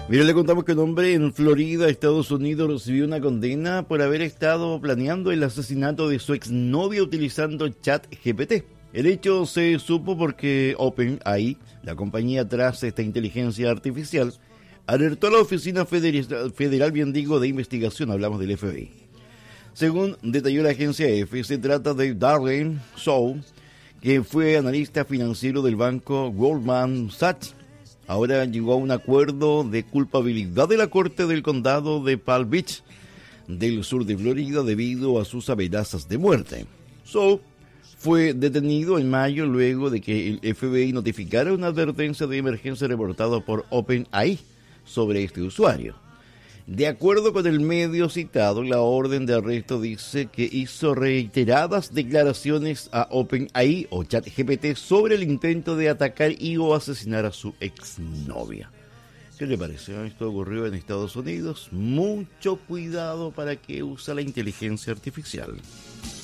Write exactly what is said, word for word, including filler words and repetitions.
Mira, le contamos que un hombre en Florida, Estados Unidos, recibió una condena por haber estado planeando el asesinato de su exnovia utilizando ChatGPT. El hecho se supo porque OpenAI, la compañía tras esta inteligencia artificial, alertó a la Oficina Federal, Federal bien digo, de Investigación, hablamos del F B I. Según detalló la agencia EFE, se trata de Darren Shaw, que fue analista financiero del banco Goldman Sachs. Ahora llegó a un acuerdo de culpabilidad de la Corte del Condado de Palm Beach, del sur de Florida, debido a sus amenazas de muerte. Shaw fue detenido en mayo luego de que el F B I notificara una advertencia de emergencia reportada por OpenAI sobre este usuario. De acuerdo con el medio citado, la orden de arresto dice que hizo reiteradas declaraciones a OpenAI o ChatGPT sobre el intento de atacar y o asesinar a su exnovia. ¿Qué le parece? Esto ocurrió en Estados Unidos. Mucho cuidado para que usa la inteligencia artificial.